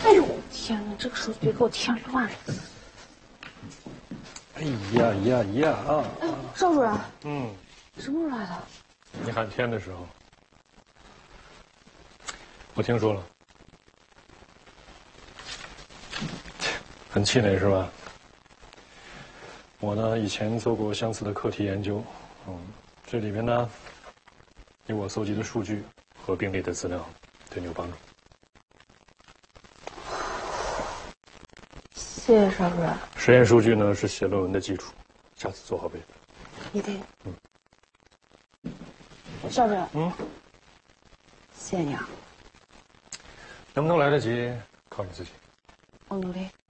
哎呦，天哪，这个手机给我添乱了。 哎呀啊！ 哎，邵主任，什么时候来的？ 你喊天的时候，我听说了，很气馁是吧？我呢，以前做过相似的课题研究，这里边呢有我搜集的数据和病例的资料，对你有帮助。 谢谢邵主任。 实验数据呢是写论文的基础，下次做好备份。 一定。邵主任。谢谢你啊。 能不能来得及，靠你自己。 我努力。